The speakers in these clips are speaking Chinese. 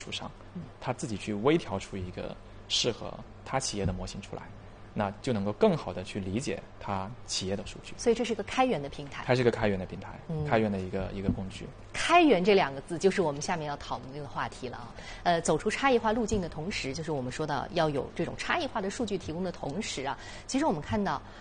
础上，他自己去微调出一个适合他企业的模型出来，那就能够更好的去理解他企业的数据。 所以这是一个开源的平台， 它是一个开源的平台，开源的一个工具。 开源这2个字就是我们下面要讨论这个话题了啊。走出差异化路径的同时，就是我们说到要有这种差异化的数据提供的同时啊，其实我们看到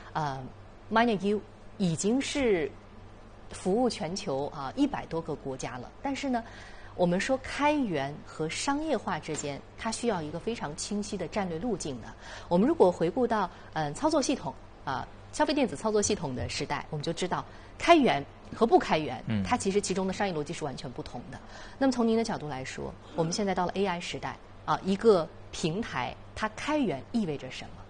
MindU 已经是服务全球啊100多个国家了，但是呢，我们说开源和商业化之间，它需要一个非常清晰的战略路径的。我们如果回顾到操作系统消费电子操作系统的时代，我们就知道开源和不开源，它其实其中的商业逻辑是完全不同的。那么从您的角度来说，我们现在到了 AI 时代一个平台它开源意味着什么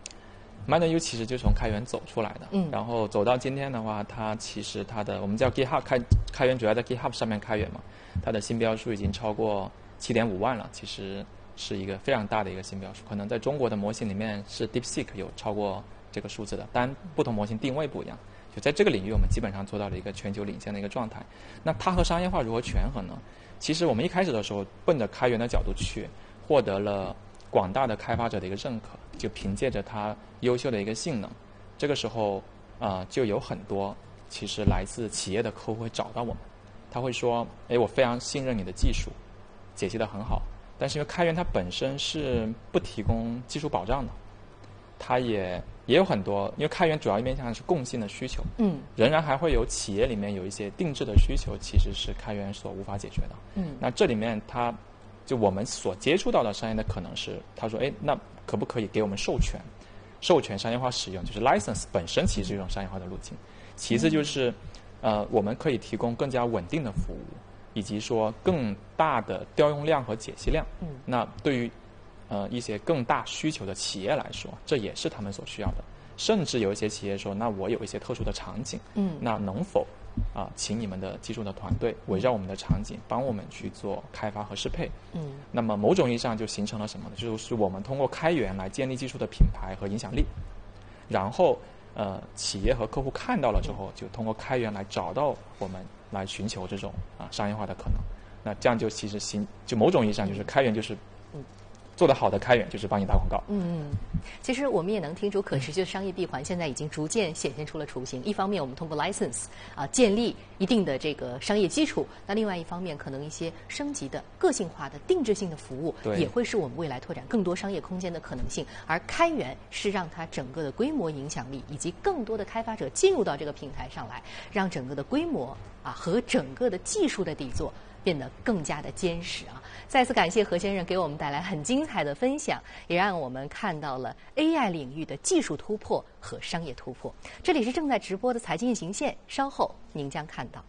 ？MindU 其实就从开源走出来的，然后走到今天的话，它其实它的我们叫 GitHub 开源主要在 GitHub 上面开源嘛，它的新标数已经超过7.5万了，其实是一个非常大的一个新标数。可能在中国的模型里面是 DeepSeek 有超过这个数字的，当然不同模型定位不一样。就在这个领域，我们基本上做到了一个全球领先的一个状态。那它和商业化如何权衡呢？其实我们一开始的时候奔着开源的角度去，获得了广大的开发者的一个认可，就凭借着它优秀的一个性能，这个时候就有很多其实来自企业的客户会找到我们，他会说，我非常信任你的技术，解析得很好，但是因为开源它本身是不提供技术保障的，它也有很多，因为开源主要面向是共性的需求，仍然还会有企业里面有一些定制的需求，其实是开源所无法解决的。那这里面就我们所接触到的商业的可能是，他说，那可不可以给我们授权商业化使用，就是 license 本身其实是一种商业化的路径。其次就是我们可以提供更加稳定的服务，以及说更大的调用量和解析量。那对于一些更大需求的企业来说，这也是他们所需要的。甚至有一些企业说，那我有一些特殊的场景，那能否请你们的技术的团队围绕我们的场景，帮我们去做开发和适配。那么某种意义上就形成了什么呢？就是我们通过开源来建立技术的品牌和影响力，然后企业和客户看到了之后，就通过开源来找到我们，来寻求这种商业化的可能。那这样就其实就某种意义上就是开源就是做得好的开源就是帮你打广告。 其实我们也能听出可持续的商业闭环现在已经逐渐显现出了雏形。一方面我们通过 license 建立一定的这个商业基础，那另外一方面可能一些升级的个性化的定制性的服务也会是我们未来拓展更多商业空间的可能性。而开源是让它整个的规模影响力以及更多的开发者进入到这个平台上来，让整个的规模和整个的技术的底座变得更加的坚实再次感谢何先生给我们带来很精彩的分享，也让我们看到了 AI 领域的技术突破和商业突破。这里是正在直播的财经行线，稍后您将看到。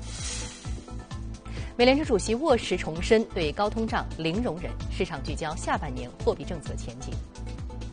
美联储主席沃什重申对高通胀零容忍，市场聚焦下半年货币政策前景。